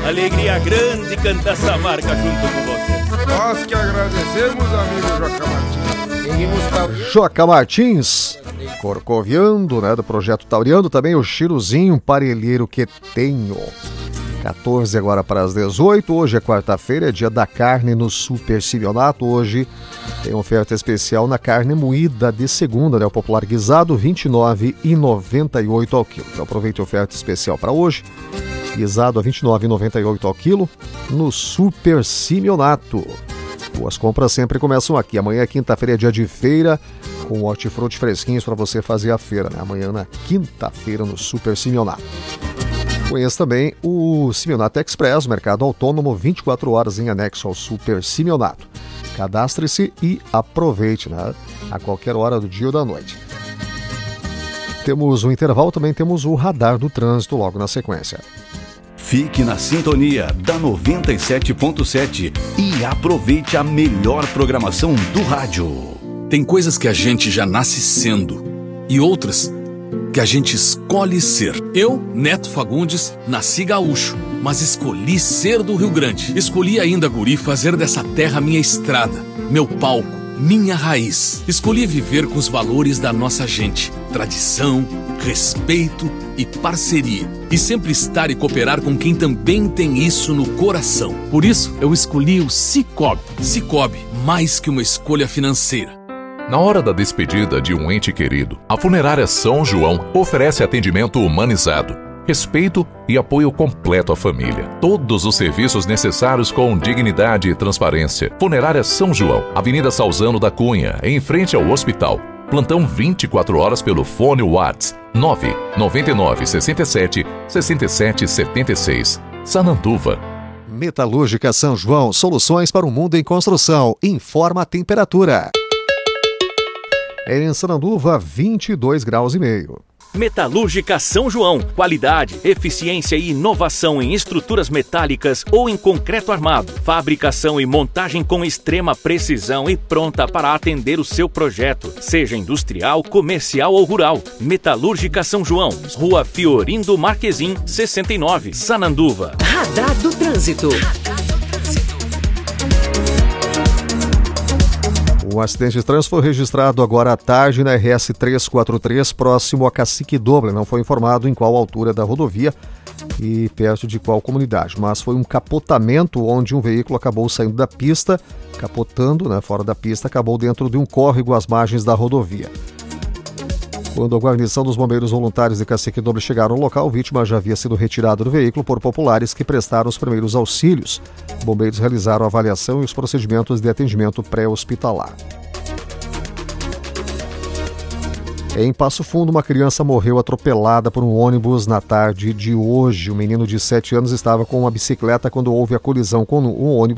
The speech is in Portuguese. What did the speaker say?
Alegria grande cantar essa marca junto com você. Nós que agradecemos, amigo Joca Martins. Joca Martins, corcoviando, né, do Projeto Tauriano, também o Chiruzinho, parelheiro que tenho. 14 agora para as 18, hoje é quarta-feira, é dia da carne no Super Simeonato. Hoje tem oferta especial na carne moída de segunda, né, o popular guisado, R$ 29,98 ao quilo. Então aproveite a oferta especial para hoje, guisado a R$ 29,98 ao quilo no Super Simeonato. As compras sempre começam aqui. Amanhã é quinta-feira, é dia de feira, com hortifruti fresquinhos para você fazer a feira, né? Amanhã na quinta-feira no Super Simeonato. Conheça também o Simeonato Express, mercado autônomo, 24 horas em anexo ao Super Simeonato. Cadastre-se e aproveite, né? A qualquer hora do dia ou da noite. Temos um intervalo, também temos o radar do trânsito logo na sequência. Fique na sintonia da 97.7 e aproveite a melhor programação do rádio. Tem coisas que a gente já nasce sendo e outras que a gente escolhe ser. Eu, Neto Fagundes, nasci gaúcho, mas escolhi ser do Rio Grande. Escolhi ainda, guri, fazer dessa terra minha estrada, meu palco, minha raiz. Escolhi viver com os valores da nossa gente, tradição, respeito e parceria. E sempre estar e cooperar com quem também tem isso no coração. Por isso, eu escolhi o Cicobi. Cicobi, mais que uma escolha financeira. Na hora da despedida de um ente querido, a Funerária São João oferece atendimento humanizado, respeito e apoio completo à família. Todos os serviços necessários com dignidade e transparência. Funerária São João, Avenida Salzano da Cunha, em frente ao hospital. Plantão 24 horas pelo fone WhatsApp 999 67 67 76. Sananduva. Metalúrgica São João, soluções para o mundo em construção. Informa a temperatura. Em Sananduva, 22 graus e meio. Metalúrgica São João. Qualidade, eficiência e inovação em estruturas metálicas ou em concreto armado. Fabricação e montagem com extrema precisão e pronta para atender o seu projeto, seja industrial, comercial ou rural. Metalúrgica São João. Rua Fiorindo Marquezim, 69, Sananduva. Radar do Trânsito. Um acidente de trânsito foi registrado agora à tarde na RS 343, próximo a Cacique Doble. Não foi informado em qual altura da rodovia e perto de qual comunidade, mas foi um capotamento onde um veículo acabou saindo da pista, capotando, né, fora da pista, acabou dentro de um córrego às margens da rodovia. Quando a guarnição dos bombeiros voluntários de Cacique Doble chegaram ao local, a vítima já havia sido retirada do veículo por populares que prestaram os primeiros auxílios. Bombeiros realizaram a avaliação e os procedimentos de atendimento pré-hospitalar. Em Passo Fundo, uma criança morreu atropelada por um ônibus na tarde de hoje. O menino de 7 anos estava com uma bicicleta quando houve a colisão com um ônibus